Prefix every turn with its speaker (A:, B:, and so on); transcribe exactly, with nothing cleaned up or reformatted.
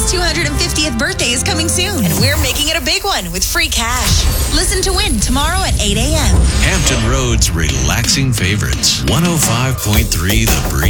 A: Hampton's two hundred fiftieth birthday is coming soon, and we're making it a big one with free cash. Listen to win tomorrow at eight a.m.
B: Hampton Roads relaxing favorites. one oh five point three The Breeze.